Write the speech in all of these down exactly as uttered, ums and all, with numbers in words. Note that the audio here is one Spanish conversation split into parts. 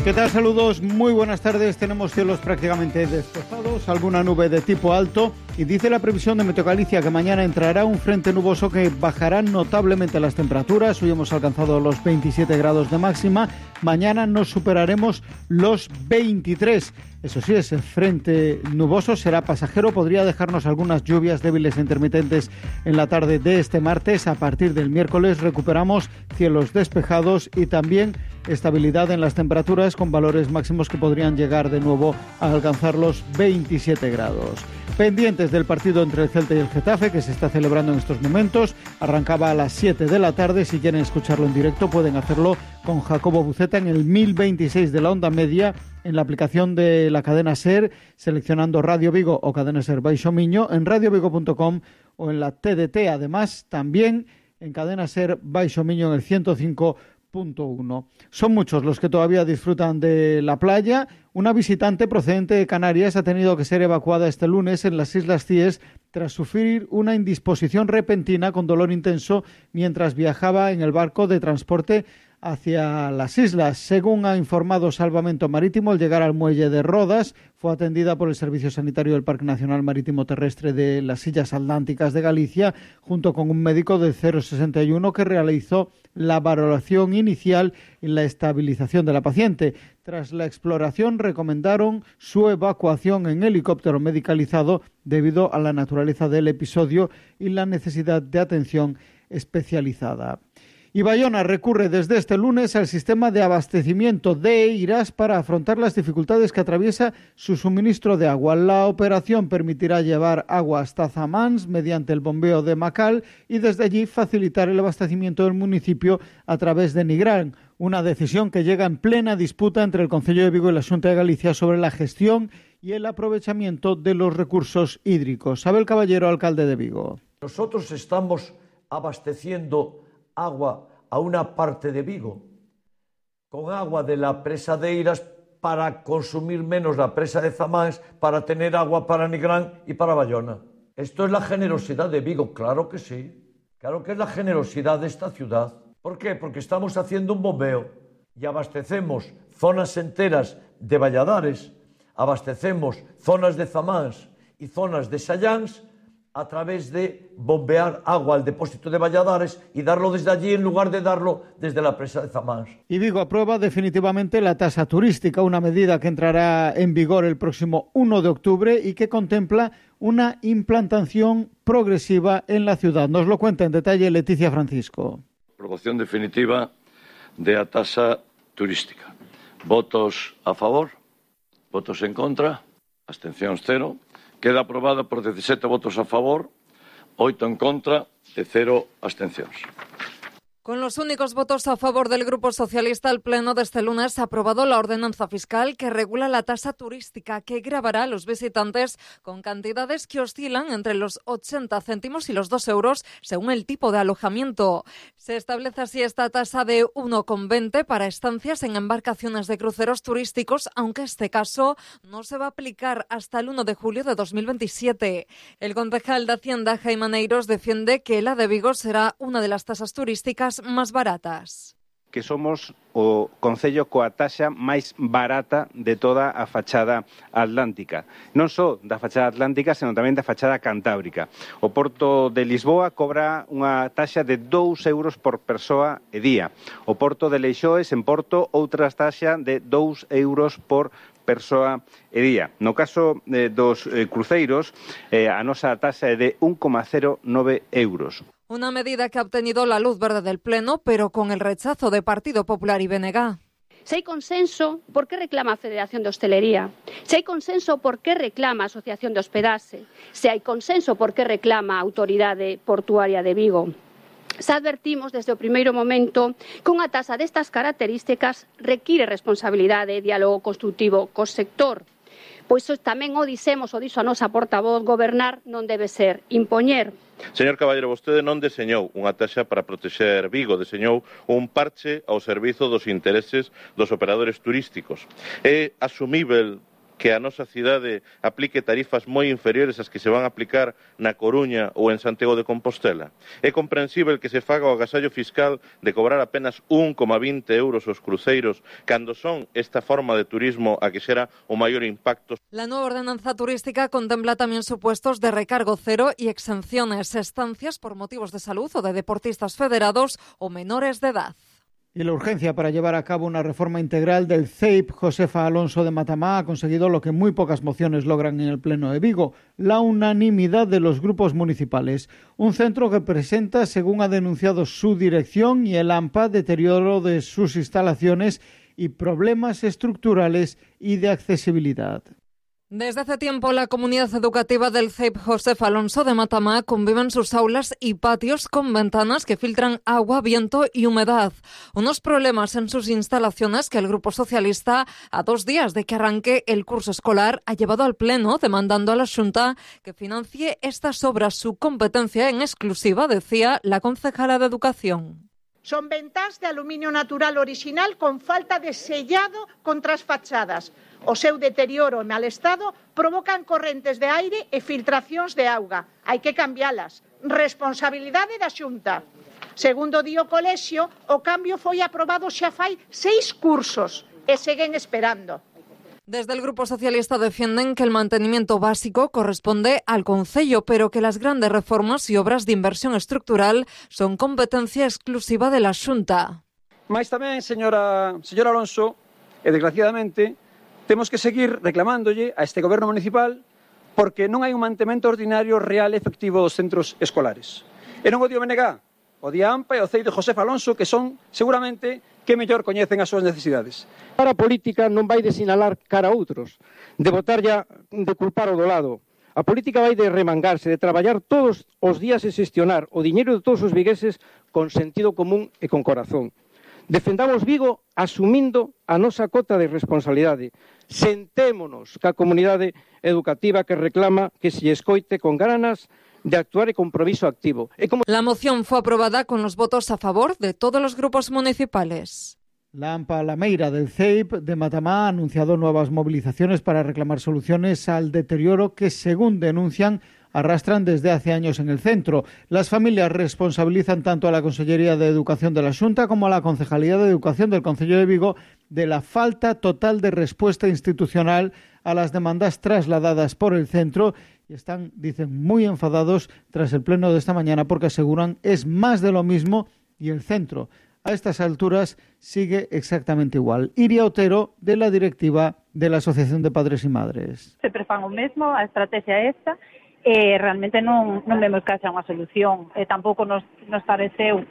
¿Qué tal? Saludos, muy buenas tardes. Tenemos cielos prácticamente despejados, alguna nube de tipo alto y dice la previsión de Meteogalicia que mañana entrará un frente nuboso que bajará notablemente las temperaturas. Hoy hemos alcanzado los veintisiete grados de máxima, mañana nos superaremos los veintitrés. Eso sí, ese frente nuboso será pasajero, podría dejarnos algunas lluvias débiles e intermitentes en la tarde de este martes. A partir del miércoles recuperamos cielos despejados y también estabilidad en las temperaturas con valores máximos que podrían llegar de nuevo a alcanzar los veintisiete grados. Pendientes del partido entre el Celta y el Getafe que se está celebrando en estos momentos. Arrancaba a las siete de la tarde. Si quieren escucharlo en directo pueden hacerlo con Jacobo Buceta en el mil veintiséis de la onda media, en la aplicación de la cadena SER, seleccionando Radio Vigo o cadena SER Baixo Miño, en radio vigo punto com o en la T D T. Además, también en cadena SER Baixo Miño en el ciento cinco punto uno. Son muchos los que todavía disfrutan de la playa. Una visitante procedente de Canarias ha tenido que ser evacuada este lunes en las Islas Cíes tras sufrir una indisposición repentina con dolor intenso mientras viajaba en el barco de transporte hacia las islas. Según ha informado Salvamento Marítimo, al llegar al muelle de Rodas fue atendida por el Servicio Sanitario del Parque Nacional Marítimo Terrestre de las Illas Atlánticas de Galicia, junto con un médico del cero sesenta y uno que realizó la valoración inicial y la estabilización de la paciente. Tras la exploración recomendaron su evacuación en helicóptero medicalizado debido a la naturaleza del episodio y la necesidad de atención especializada. Y Bayona recurre desde este lunes al sistema de abastecimiento de Eiras para afrontar las dificultades que atraviesa su suministro de agua. La operación permitirá llevar agua hasta Zamans mediante el bombeo de Macal y desde allí facilitar el abastecimiento del municipio a través de Nigrán. Una decisión que llega en plena disputa entre el Concello de Vigo y la Xunta de Galicia sobre la gestión y el aprovechamiento de los recursos hídricos. Abel Caballero, alcalde de Vigo. Nosotros estamos abasteciendo agua a una parte de Vigo, con agua de la presa de Eiras para consumir menos la presa de Zamans, para tener agua para Nigrán y para Bayona. Esto es la generosidad de Vigo, claro que sí, claro que es la generosidad de esta ciudad. ¿Por qué? Porque estamos haciendo un bombeo y abastecemos zonas enteras de Valladares, abastecemos zonas de Zamans y zonas de Sallans a través de bombear agua al depósito de Valladares y darlo desde allí en lugar de darlo desde la presa de Zamans. Y Vigo aprueba definitivamente la tasa turística, una medida que entrará en vigor el próximo uno de octubre y que contempla una implantación progresiva en la ciudad. Nos lo cuenta en detalle Leticia Francisco. Aprobación definitiva de la tasa turística. Votos a favor, votos en contra, abstencións cero. Queda aprobada por diecisiete votos a favor, oito en contra e cero abstencións. Con los únicos votos a favor del Grupo Socialista, el Pleno de este lunes ha aprobado la ordenanza fiscal que regula la tasa turística que gravará a los visitantes con cantidades que oscilan entre los ochenta céntimos y los dos euros según el tipo de alojamiento. Se establece así esta tasa de uno coma veinte para estancias en embarcaciones de cruceros turísticos, aunque este caso no se va a aplicar hasta el uno de julio de dos mil veintisiete. El concejal de Hacienda, Jaime Aneiros, defiende que la de Vigo será una de las tasas turísticas más baratas. Que somos o concello coa taxa máis barata de toda a fachada atlántica. Non só da fachada atlántica, senón tamén da fachada cantábrica. O Porto de Lisboa cobra unha taxa de dous euros por persoa e día. O Porto de Leixoes, en Porto, outra taxa de dous euros por persoa e día. No caso eh, dos eh, cruceiros, eh, a nosa taxa é de un coma cero nove euros. Una medida que ha obtenido la luz verde del Pleno, pero con el rechazo de Partido Popular y B N G. Si hay consenso, ¿por qué reclama Federación de Hostelería? Si hay consenso, ¿por qué reclama Asociación de Hospedaje? Si hay consenso, ¿por qué reclama Autoridade Portuaria de Vigo? Se advertimos desde o primeiro momento que unha tasa destas características require responsabilidade e diálogo construtivo co sector. Pois tamén o dixemos, o dixo a nosa portavoz, gobernar non debe ser impoñer. Señor Caballero, vostede non deseñou unha taxa para protexer Vigo, deseñou un parche ao servizo dos intereses dos operadores turísticos. É asumível que a nosa cidade aplique tarifas moi inferiores ás que se van a aplicar na Coruña ou en Santiago de Compostela? É comprensível que se faga o agasallo fiscal de cobrar apenas un coma vinte euros aos cruceiros cando son esta forma de turismo a que xera o maior impacto. La nueva ordenanza turística contempla también supuestos de recargo cero y exenciones, estancias por motivos de salud o de deportistas federados o menores de edad. Y la urgencia para llevar a cabo una reforma integral del C E I P, Josefa Alonso de Matamá, ha conseguido lo que muy pocas mociones logran en el Pleno de Vigo, la unanimidad de los grupos municipales. Un centro que presenta, según ha denunciado su dirección y el A M P A, deterioro de sus instalaciones y problemas estructurales y de accesibilidad. Desde hace tiempo, la comunidad educativa del C E I P Josefa Alonso de Matamá convive en sus aulas y patios con ventanas que filtran agua, viento y humedad. Unos problemas en sus instalaciones que el Grupo Socialista, a dos días de que arranque el curso escolar, ha llevado al Pleno demandando a la Xunta que financie estas obras, su competencia en exclusiva, decía la concejala de Educación. Son ventas de aluminio natural original con falta de sellado contra as fachadas. O seu deterioro e mal estado provocan correntes de aire e filtracións de auga. Hai que cambialas. Responsabilidade da Xunta. Segundo di o colexio, o cambio foi aprobado xa fai seis cursos e seguen esperando. Desde el Grupo Socialista defienden que el mantenimiento básico corresponde al Concello, pero que las grandes reformas y obras de inversión estructural son competencia exclusiva de la Xunta. Mais tamén, señora, señora Alonso, e desgraciadamente, temos que seguir reclamándolle a este goberno municipal porque non hai un mantemento ordinario real e efectivo dos centros escolares. E non o di o B N G, o di a AMPA e o C E I de Josefa Alonso, que son, seguramente, que mellor coñecen as súas necesidades. Para a política non vai de sinalar cara a outros, de botar ya, de culpar o do lado. A política vai de remangarse, de traballar todos os días e xestionar o diñeiro de todos os vigueses con sentido común e con corazón. Defendamos Vigo asumindo a nosa cota de responsabilidade. Sentémonos ca comunidade educativa que reclama que se escoite con ganas de actuar e compromiso activo. E como... La moción fue aprobada con los votos a favor de todos los grupos municipales. La AMPA Lameira del C E I P de Matamá ha anunciado nuevas movilizaciones para reclamar soluciones al deterioro que, según denuncian, arrastran desde hace años en el centro. Las familias responsabilizan tanto a la Consellería de Educación de la Xunta como a la Concejalía de Educación del Concello de Vigo de la falta total de respuesta institucional a las demandas trasladadas por el centro y están, dicen, muy enfadados tras el pleno de esta mañana porque aseguran es más de lo mismo y el centro a estas alturas sigue exactamente igual. Iria Otero, de la directiva de la Asociación de Padres y Madres. Sempre fan o mesmo, a estrategia é esta, e realmente non, non vemos que haxa unha solución. E tampouco nos, nos pareceu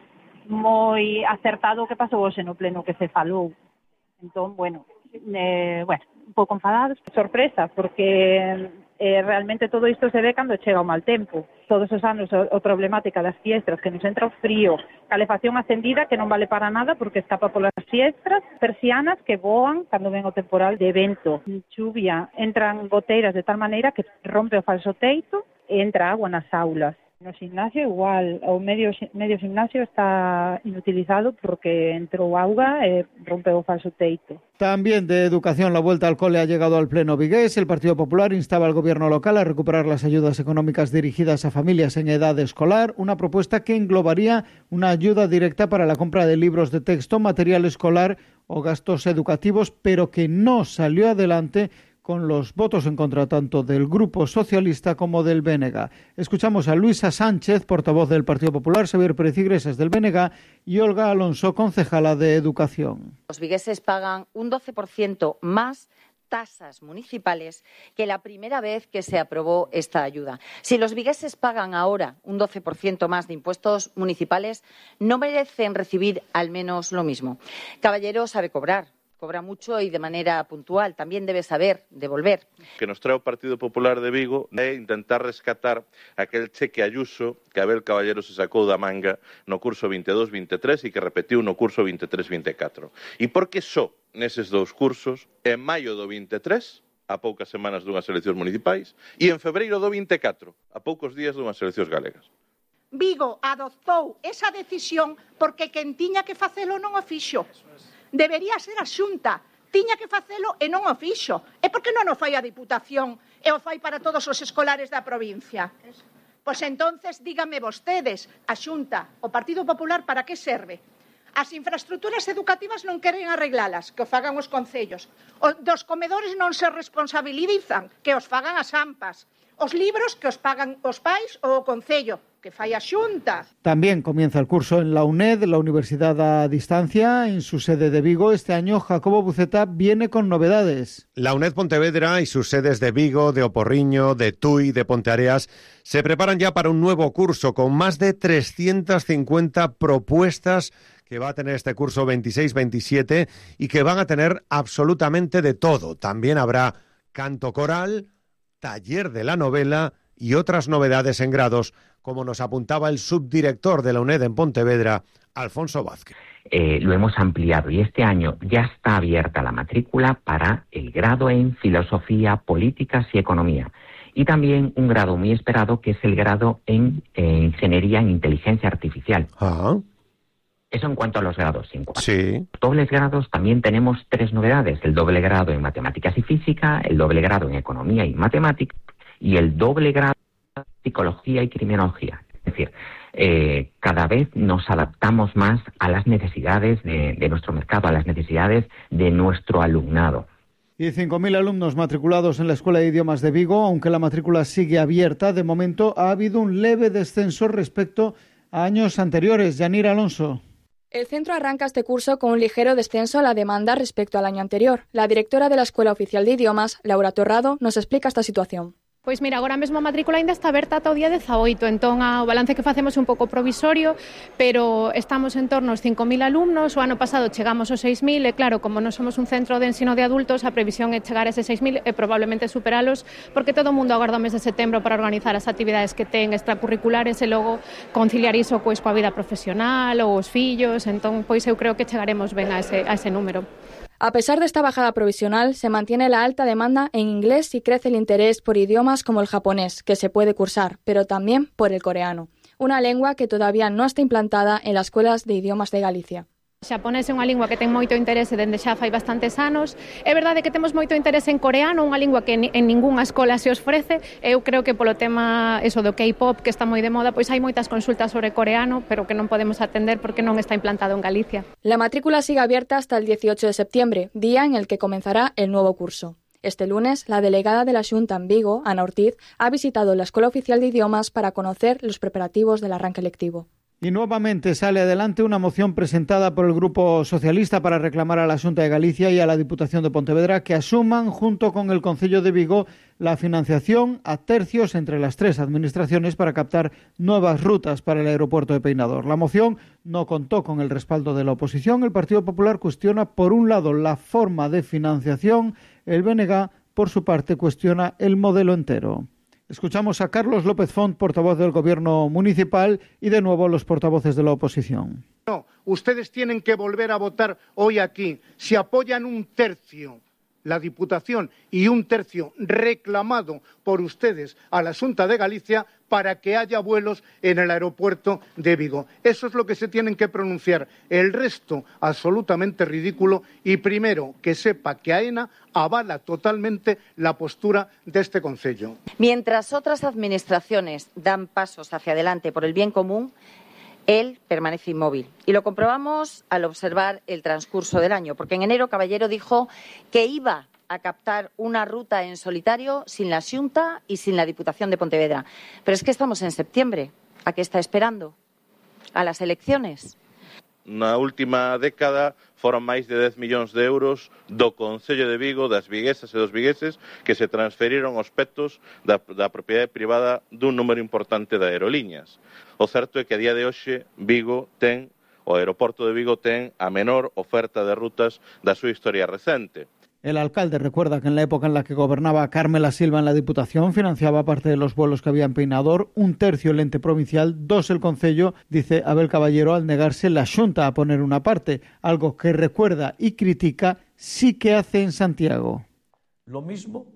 moi acertado o que pasou hoxe no pleno que se falou. Entón, bueno, eh, bueno, un pouco enfadados. Sorpresa, porque eh, realmente todo isto se ve cando chega o mal tempo. Todos os anos a, a problemática das fiestras, que nos entra o frío, calefacción acendida que non vale para nada porque escapa polas fiestras, persianas que voan cando ven o temporal de vento, chuvia, entran goteiras de tal maneira que rompe o falso teito e entra agua nas aulas. No gimnasio igual, o medio, medio gimnasio está inutilizado porque entrou auga e rompeu o falso teito. También de educación, la vuelta al cole ha llegado al pleno vigués. El Partido Popular instaba al gobierno local a recuperar las ayudas económicas dirigidas a familias en edad escolar, una propuesta que englobaría una ayuda directa para la compra de libros de texto, material escolar o gastos educativos, pero que no salió adelante con los votos en contra tanto del Grupo Socialista como del B N G. Escuchamos a Luisa Sánchez, portavoz del Partido Popular, Xavier Pérez Iglesias del B N G y Olga Alonso, concejala de Educación. Los vigueses pagan un doce por ciento más tasas municipales que la primera vez que se aprobó esta ayuda. Si los vigueses pagan ahora un doce por ciento más de impuestos municipales, no merecen recibir al menos lo mismo. Caballero sabe cobrar. Cobra mucho y de manera puntual. También debe saber devolver. Que nos trae o Partido Popular de Vigo é intentar rescatar aquel cheque Ayuso que Abel Caballero se sacou da manga no curso veintidós veintitrés e que repetiu no curso veintitrés veinticuatro. E por que só neses dous cursos, en maio do veintitrés, a poucas semanas dunhas eleccións municipais, e en febreiro do veinticuatro, a poucos días dunhas eleccións galegas? Vigo adoptou esa decisión porque quen tiña que facelo non o fixo. Debería ser a Xunta. tiña que facelo e non o fixo. E por que non o fai a Diputación e o fai para todos os escolares da provincia? Pois entonces díganme vostedes, a Xunta, o Partido Popular, para que serve? As infraestructuras educativas non queren arreglalas, que o fagan os concellos. O dos comedores non se responsabilizan, que os fagan as AMPAs. Os libros que os pagan os pais ou o concello, que fai a Xunta. También comienza el curso en la UNED, la Universidad a Distancia, en su sede de Vigo. Este año Jacobo Buceta viene con novedades. La UNED Pontevedra y sus sedes de Vigo, de Oporriño, de Tui, de Ponteareas se preparan ya para un nuevo curso con más de trescientas cincuenta propuestas que va a tener este curso veintiséis veintisiete y que van a tener absolutamente de todo. También habrá canto coral, taller de la novela y otras novedades en grados, como nos apuntaba el subdirector de la UNED en Pontevedra, Alfonso Vázquez. Eh, lo hemos ampliado y este año ya está abierta la matrícula para el grado en Filosofía, Políticas y Economía. Y también un grado muy esperado que es el grado en eh, Ingeniería en Inteligencia Artificial. Ajá. Eso en cuanto a los grados. En cuanto sí. a los dobles grados también tenemos tres novedades. El doble grado en Matemáticas y Física, el doble grado en Economía y Matemáticas y el doble grado en Psicología y Criminología. Es decir, eh, cada vez nos adaptamos más a las necesidades de, de nuestro mercado, a las necesidades de nuestro alumnado. Y cinco mil alumnos matriculados en la Escuela de Idiomas de Vigo, aunque la matrícula sigue abierta, de momento ha habido un leve descenso respecto a años anteriores. Yanira Alonso. El centro arranca este curso con un ligero descenso a la demanda respecto al año anterior. La directora de la Escuela Oficial de Idiomas, Laura Torrado, nos explica esta situación. Pois mira, agora mesmo a matrícula ainda está aberta ata o día dezaoito, entón a, o balance que facemos é un pouco provisorio, pero estamos en torno aos cinco mil alumnos, o ano pasado chegamos aos seis mil, e claro, como non somos un centro de ensino de adultos, a previsión é chegar a eses seis mil e probablemente superalos, porque todo o mundo agarda o mes de setembro para organizar as actividades que ten extracurriculares e logo conciliar iso pois coa vida profesional ou os fillos, entón pois eu creo que chegaremos ben a ese, a ese número. A pesar de esta bajada provisional, se mantiene la alta demanda en inglés y crece el interés por idiomas como el japonés, que se puede cursar, pero también por el coreano, una lengua que todavía no está implantada en las escuelas de idiomas de Galicia. O xaponés é unha lingua que ten moito interese dende xa fai bastantes anos. É verdade que temos moito interese en coreano, unha lingua que en ningunha escola se ofrece. Eu creo que polo tema eso do K-pop, que está moi de moda, pois hai moitas consultas sobre coreano, pero que non podemos atender porque non está implantado en Galicia. La matrícula sigue abierta hasta el dieciocho de septiembre, día en el que comenzará el nuevo curso. Este lunes, la delegada de la Xunta en Vigo, Ana Ortiz, ha visitado la Escuela Oficial de Idiomas para conocer los preparativos del arranque lectivo. Y nuevamente sale adelante una moción presentada por el Grupo Socialista para reclamar a la Xunta de Galicia y a la Diputación de Pontevedra que asuman, junto con el Concello de Vigo, la financiación a tercios entre las tres administraciones para captar nuevas rutas para el aeropuerto de Peinador. La moción no contó con el respaldo de la oposición. El Partido Popular cuestiona, por un lado, la forma de financiación. El B N G, por su parte, cuestiona el modelo entero. Escuchamos a Carlos López Font, portavoz del Gobierno municipal, y de nuevo los portavoces de la oposición. No, ustedes tienen que volver a votar hoy aquí. Si apoyan un tercio la Diputación y un tercio reclamado por ustedes a la Xunta de Galicia para que haya vuelos en el aeropuerto de Vigo. Eso es lo que se tienen que pronunciar. El resto, absolutamente ridículo. Y primero, que sepa que AENA avala totalmente la postura de este Concello. Mientras otras administraciones dan pasos hacia adelante por el bien común, él permanece inmóvil. Y lo comprobamos al observar el transcurso del año, porque en enero Caballero dijo que iba a captar una ruta en solitario sin la Xunta y sin la Diputación de Pontevedra. Pero es que estamos en septiembre. ¿A qué está esperando? ¿A las elecciones? Na última década foron máis de dez millóns de euros do Concello de Vigo, das viguesas e dos vigueses, que se transferiron aos petos da, da propiedade privada dun número importante de aerolíneas. O certo é que a día de hoxe Vigo ten, o aeroporto de Vigo ten a menor oferta de rutas da súa historia recente. El alcalde recuerda que en la época en la que gobernaba Carmela Silva en la Diputación financiaba parte de los vuelos que había en Peinador, un tercio el ente provincial, dos el Concello, dice Abel Caballero, al negarse la Xunta a poner una parte, algo que recuerda y critica sí que hace en Santiago. Lo mismo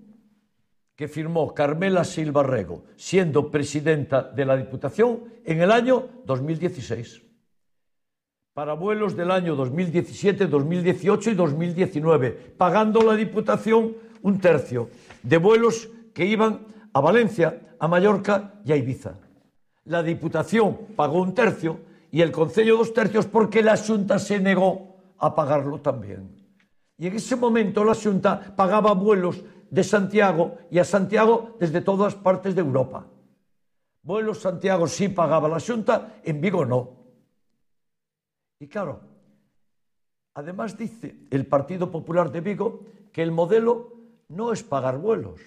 que firmó Carmela Silva Rego, siendo presidenta de la Diputación en el año dos mil dieciséis. para vuelos del año dos mil diecisiete, dos mil dieciocho y dos mil diecinueve, pagando la Diputación un tercio de vuelos que iban a Valencia, a Mallorca y a Ibiza. La Diputación pagó un tercio y el Concello dos tercios porque la Xunta se negó a pagarlo también. Y en ese momento la Xunta pagaba vuelos de Santiago y a Santiago desde todas partes de Europa. Vuelos Santiago sí pagaba la Xunta, en Vigo no. Y claro, además dice el Partido Popular de Vigo que el modelo no es pagar vuelos.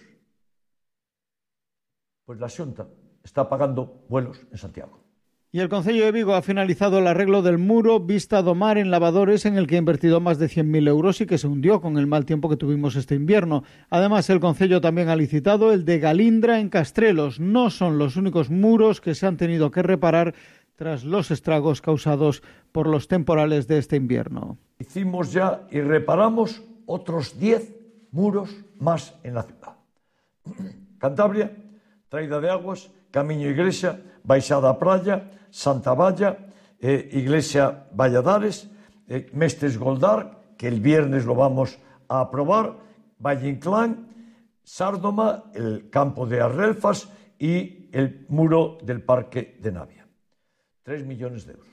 Pues la Xunta está pagando vuelos en Santiago. Y el Concello de Vigo ha finalizado el arreglo del muro Vista do Mar en Lavadores, en el que ha invertido más de cien mil euros y que se hundió con el mal tiempo que tuvimos este invierno. Además, el Concello también ha licitado el de Galindra en Castrelos. No son los únicos muros que se han tenido que reparar tras los estragos causados por los temporales de este invierno. Hicimos ya y reparamos otros diez muros más en la ciudad. Cantabria, traída de aguas, Camiño Iglesia, Baixada Praia, Santa Valla, eh, Iglesia Valladares, eh, Mestres Goldar, que el viernes lo vamos a aprobar, Valle Inclán, Sárdoma, el campo de Arrelfas y el muro del Parque de Navia. Tres millones de euros.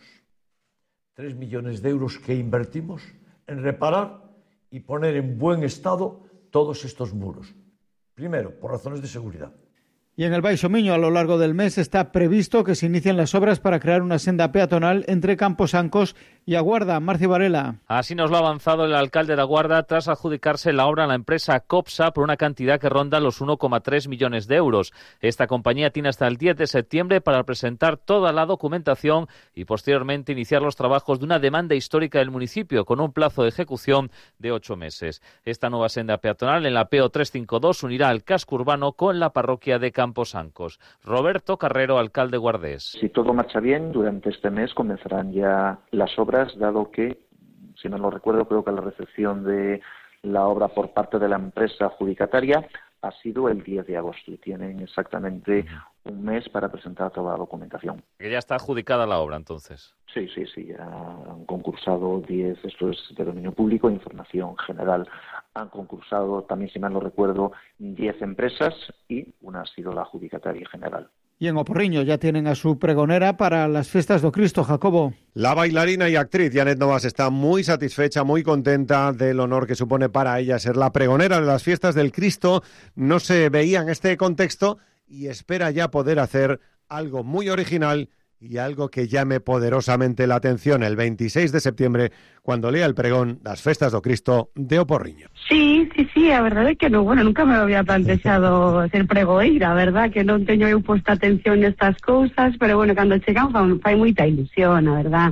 Tres millones de euros que invertimos en reparar y poner en buen estado todos estos muros. Primero, por razones de seguridad. Y en el Baixo Miño, a lo largo del mes, está previsto que se inicien las obras para crear una senda peatonal entre Camposancos y Aguarda. Marci Varela. Así nos lo ha avanzado el alcalde de Aguarda tras adjudicarse la obra a la empresa Copsa por una cantidad que ronda los uno coma tres millones de euros. Esta compañía tiene hasta el diez de septiembre para presentar toda la documentación y posteriormente iniciar los trabajos de una demanda histórica del municipio con un plazo de ejecución de ocho meses. Esta nueva senda peatonal en la P O trescientos cincuenta y dos unirá el casco urbano con la parroquia de Camposancos. Camposancos. Roberto Carrero, alcalde guardés. Si todo marcha bien, durante este mes comenzarán ya las obras, dado que, si no lo recuerdo, creo que la recepción de la obra por parte de la empresa adjudicataria ha sido el diez de agosto y tienen exactamente un mes para presentar toda la documentación. Que ya está adjudicada la obra, entonces. Sí, sí, sí. Ya han concursado diez, esto es de dominio público, información general. Han concursado, también si mal no recuerdo, diez empresas y una ha sido la adjudicataria general. Y en Oporriño ya tienen a su pregonera para las fiestas do Cristo, Jacobo. La bailarina y actriz Janet Novas está muy satisfecha, muy contenta del honor que supone para ella ser la pregonera de las fiestas del Cristo. No se veía en este contexto y espera ya poder hacer algo muy original y algo que llame poderosamente la atención el veintiséis de septiembre, cuando lea el pregón das Festas do Cristo de Oporriño. Sí, sí, sí, a verdade é que non, bueno, nunca me había plantexado ser pregoeira, a verdade que non teño eu posto atención nestas cousas, pero bueno, cando chegan fai, fai moita ilusión, a verdade.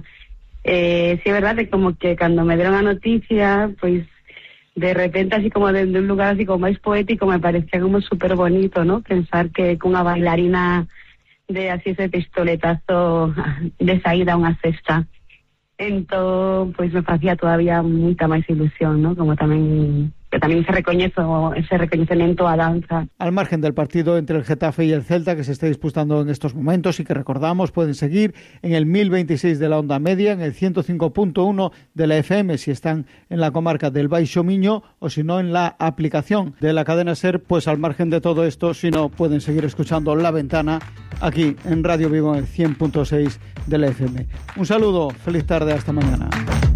Eh, sí, é verdade, como que cando me deron a noticia, pois de repente así como de, de un lugar así como máis poético, me parecía como super bonito, ¿no? Pensar que cunha bailarina de así ese pistoletazo de saída a unha festa. Entón, pois me facía todavía moita máis ilusión, ¿no? Como tamén que tamén se recoñezo ese recoñecemento a danza. Al margen del partido entre el Getafe y el Celta que se está disputando en estos momentos y que recordamos pueden seguir en el mil veintiséis de la onda media, en el ciento cinco punto uno de la F M si están en la comarca del Baixo Miño o si no en la aplicación de la cadena SER, pues al margen de todo esto, si no pueden seguir escuchando La Ventana aquí en Radio Vigo en el cien punto seis de la F M. Un saludo, feliz tarde, hasta mañana.